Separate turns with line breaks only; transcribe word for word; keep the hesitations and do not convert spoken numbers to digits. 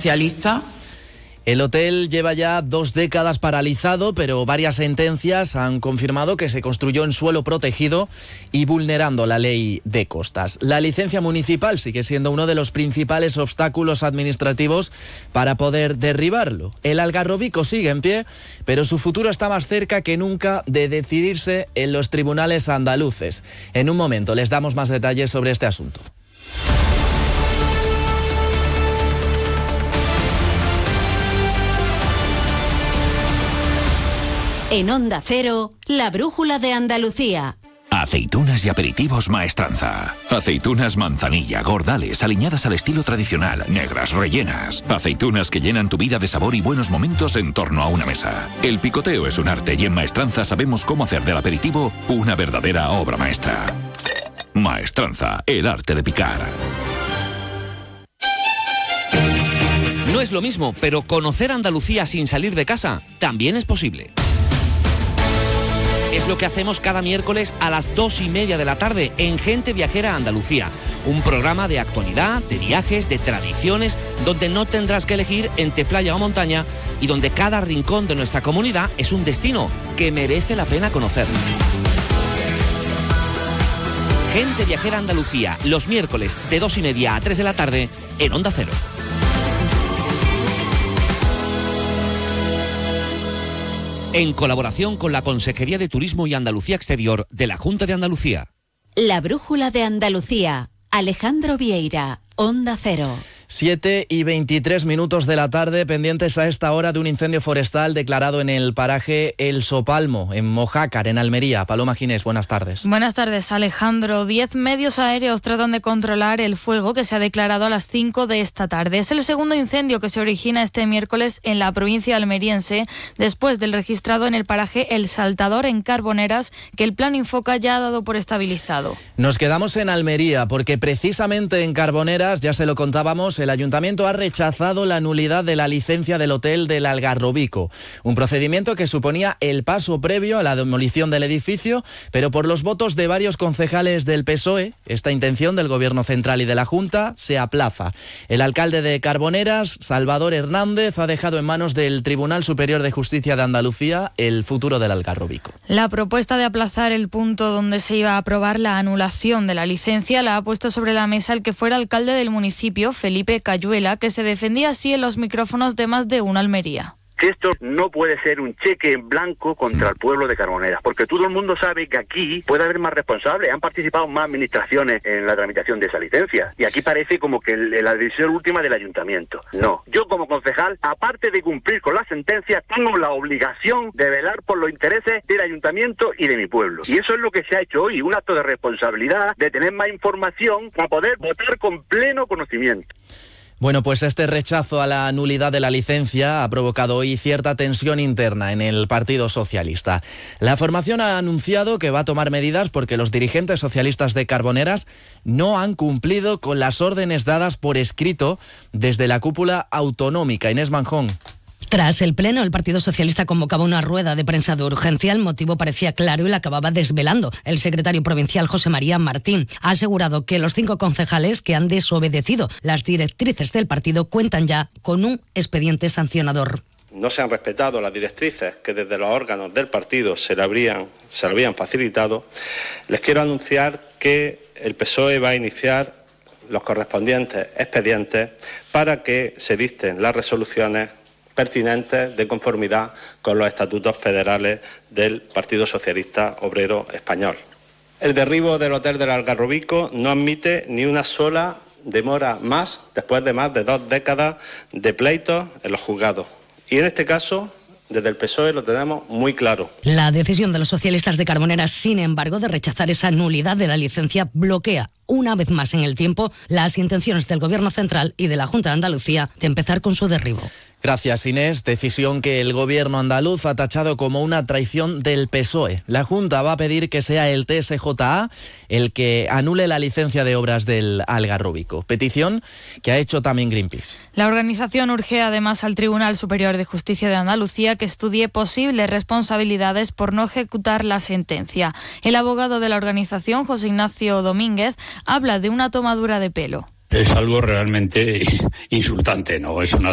socialista.
El hotel lleva ya dos décadas paralizado, pero varias sentencias han confirmado que se construyó en suelo protegido y vulnerando la ley de costas. La licencia municipal sigue siendo uno de los principales obstáculos administrativos para poder derribarlo. El Algarrobico sigue en pie, pero su futuro está más cerca que nunca de decidirse en los tribunales andaluces. En un momento les damos más detalles sobre este asunto.
En Onda Cero, la brújula de Andalucía.
Aceitunas y aperitivos Maestranza. Aceitunas manzanilla, gordales, aliñadas al estilo tradicional, negras, rellenas. Aceitunas que llenan tu vida de sabor y buenos momentos en torno a una mesa. El picoteo es un arte y en Maestranza sabemos cómo hacer del aperitivo una verdadera obra maestra. Maestranza, el arte de picar.
No es lo mismo, pero conocer Andalucía sin salir de casa también es posible. Es lo que hacemos cada miércoles a las dos y media de la tarde en Gente Viajera Andalucía. Un programa de actualidad, de viajes, de tradiciones, donde no tendrás que elegir entre playa o montaña y donde cada rincón de nuestra comunidad es un destino que merece la pena conocer. Gente Viajera Andalucía, los miércoles de dos y media a tres de la tarde en Onda Cero. En colaboración con la Consejería de Turismo y Andalucía Exterior de la Junta de Andalucía.
La brújula de Andalucía. Alejandro Vieira, Onda Cero.
siete y veintitrés minutos de la tarde, pendientes a esta hora de un incendio forestal declarado en el paraje El Sopalmo, en Mojácar, en Almería. Paloma Ginés, buenas tardes.
Buenas tardes, Alejandro. Diez medios aéreos tratan de controlar el fuego que se ha declarado a las cinco de esta tarde. Es el segundo incendio que se origina este miércoles en la provincia almeriense, después del registrado en el paraje El Saltador, en Carboneras, que el Plan Infoca ya ha dado por estabilizado.
Nos quedamos en Almería, porque precisamente en Carboneras, ya se lo contábamos, el ayuntamiento ha rechazado la nulidad de la licencia del hotel del Algarrobico, un procedimiento que suponía el paso previo a la demolición del edificio, pero por los votos de varios concejales del P S O E, esta intención del Gobierno central y de la Junta se aplaza. El alcalde de Carboneras, Salvador Hernández, ha dejado en manos del Tribunal Superior de Justicia de Andalucía el futuro del Algarrobico.
La propuesta de aplazar el punto donde se iba a aprobar la anulación de la licencia la ha puesto sobre la mesa el que fuera alcalde del municipio, Felipe Cayuela, que se defendía así en los micrófonos de Más de Uno Almería.
Esto no puede ser un cheque en blanco contra el pueblo de Carboneras, porque todo el mundo sabe que aquí puede haber más responsables, han participado más administraciones en la tramitación de esa licencia, y aquí parece como que la decisión última del ayuntamiento. No, yo como concejal, aparte de cumplir con la sentencia, tengo la obligación de velar por los intereses del ayuntamiento y de mi pueblo. Y eso es lo que se ha hecho hoy, un acto de responsabilidad, de tener más información para poder votar con pleno conocimiento.
Bueno, pues este rechazo a la nulidad de la licencia ha provocado hoy cierta tensión interna en el Partido Socialista. La formación ha anunciado que va a tomar medidas porque los dirigentes socialistas de Carboneras no han cumplido con las órdenes dadas por escrito desde la cúpula autonómica. Inés Manjón.
Tras el pleno, el Partido Socialista convocaba una rueda de prensa de urgencia. El motivo parecía claro y la acababa desvelando. El secretario provincial José María Martín ha asegurado que los cinco concejales que han desobedecido las directrices del partido cuentan ya con un expediente sancionador.
No se han respetado las directrices que desde los órganos del partido se le habrían, se le habían facilitado. Les quiero anunciar que el P S O E va a iniciar los correspondientes expedientes para que se dicten las resoluciones pertinentes de conformidad con los estatutos federales del Partido Socialista Obrero Español. El derribo del hotel del Algarrobico no admite ni una sola demora más después de más de dos décadas de pleitos en los juzgados. Y en este caso, desde el P S O E lo tenemos muy claro.
La decisión de los socialistas de Carboneras, sin embargo, de rechazar esa nulidad de la licencia bloquea una vez más en el tiempo las intenciones del Gobierno central y de la Junta de Andalucía de empezar con su derribo.
Gracias, Inés. Decisión que el Gobierno andaluz ha tachado como una traición del P S O E. La Junta va a pedir que sea el T S J A el que anule la licencia de obras del Algarrobico. Petición que ha hecho también Greenpeace.
La organización urge además al Tribunal Superior de Justicia de Andalucía que estudie posibles responsabilidades por no ejecutar la sentencia. El abogado de la organización, José Ignacio Domínguez, habla de una tomadura de pelo.
Es algo realmente insultante, ¿no? Es una